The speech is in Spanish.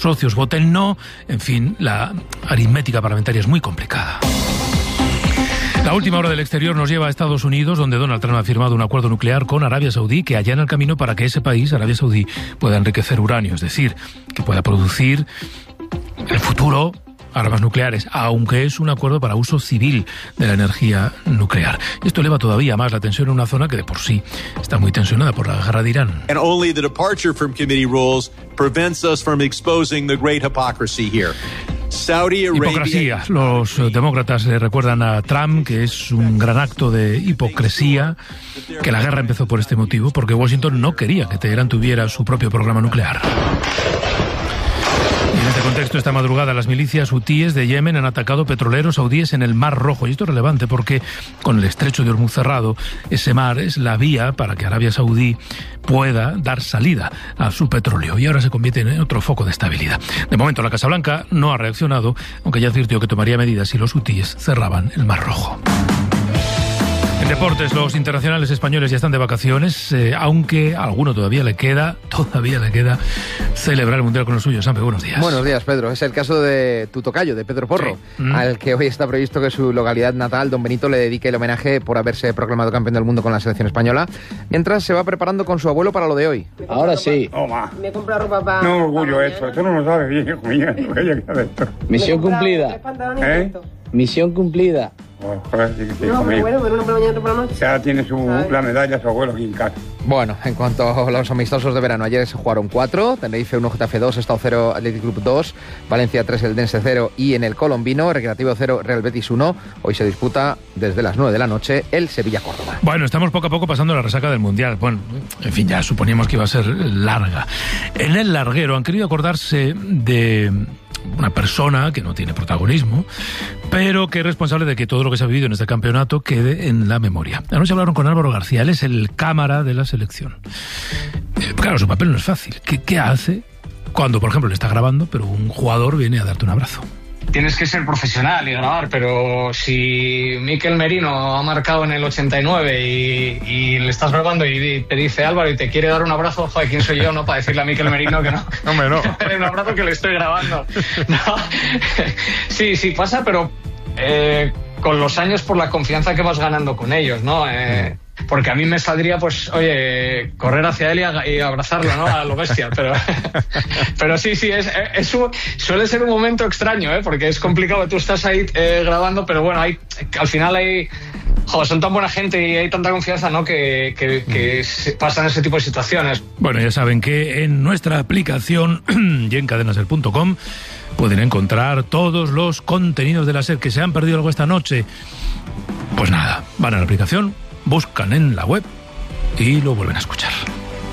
socios voten no. En fin, la aritmética parlamentaria es muy complicada. La última hora del exterior nos lleva a Estados Unidos, donde Donald Trump ha firmado un acuerdo nuclear con Arabia Saudí que allana el camino para que ese país, Arabia Saudí, pueda enriquecer uranio, es decir, que pueda producir en el futuro armas nucleares, aunque es un acuerdo para uso civil de la energía nuclear. Esto eleva todavía más la tensión en una zona que de por sí está muy tensionada por la guerra de Irán. And only the departure from committee rules prevents us from exposing the great hypocrisy here. Hipocresía. Los demócratas le recuerdan a Trump que es un gran acto de hipocresía, que la guerra empezó por este motivo, porque Washington no quería que Teherán tuviera su propio programa nuclear. En este contexto, esta madrugada, las milicias hutíes de Yemen han atacado petroleros saudíes en el Mar Rojo. Y esto es relevante porque con el estrecho de Hormuz cerrado, ese mar es la vía para que Arabia Saudí pueda dar salida a su petróleo. Y ahora se convierte en otro foco de estabilidad. De momento, la Casa Blanca no ha reaccionado, aunque ya advirtió que tomaría medidas si los hutíes cerraban el Mar Rojo. En deportes, los internacionales españoles ya están de vacaciones, aunque a alguno todavía le queda celebrar el Mundial con los suyos. Sampe, buenos días. Buenos días, Pedro. Es el caso de tu tocayo, de Pedro Porro, sí. Al que hoy está previsto que su localidad natal, Don Benito, le dedique el homenaje por haberse proclamado campeón del mundo con la selección española, mientras se va preparando con su abuelo para lo de hoy. Ahora sí. Me compra ropa para... No, orgullo eso. Tú no lo sabes, hijo mío. Misión cumplida. Misión cumplida. No, pero bueno, pero una por la mañana, otra por la noche. Ya tiene la medalla su abuelo aquí en casa. Bueno, en cuanto a los amistosos de verano, ayer se jugaron 4, Tenerife 1, Getafe 2, Estado 0, Athletic Club 2, Valencia 3, Eldense 0 y en el Colombino, Recreativo 0, Real Betis 1. Hoy se disputa desde las 9 de la noche el Sevilla-Córdoba. Bueno, estamos poco a poco pasando la resaca del Mundial. Bueno, en fin, ya suponíamos que iba a ser larga. En el larguero han querido acordarse de una persona que no tiene protagonismo, pero que es responsable de que todo lo que se ha vivido en este campeonato quede en la memoria. Anoche hablaron con Álvaro García, él es el cámara de la selección. Claro, su papel no es fácil. ¿Qué hace cuando, por ejemplo, le está grabando, pero un jugador viene a darte un abrazo? Tienes que ser profesional y grabar, pero si Mikel Merino ha marcado en el 89 y le estás grabando y te dice Álvaro y te quiere dar un abrazo, joder, ¿quién soy yo, no? Para decirle a Mikel Merino que no. Hombre, no. Un abrazo que le estoy grabando. No. Sí, pasa, pero con los años por la confianza que vas ganando con ellos, ¿no? Porque a mí me saldría, pues, oye, correr hacia él y abrazarlo, ¿no? A lo bestia, pero sí, suele ser un momento extraño, porque es complicado, tú estás ahí grabando, pero bueno, al final son tan buena gente y hay tanta confianza, ¿no? Que pasan ese tipo de situaciones. Bueno, ya saben que en nuestra aplicación y en cadenaser.com pueden encontrar todos los contenidos de la SER. Que se han perdido algo esta noche, pues nada, van a la aplicación, buscan en la web y lo vuelven a escuchar.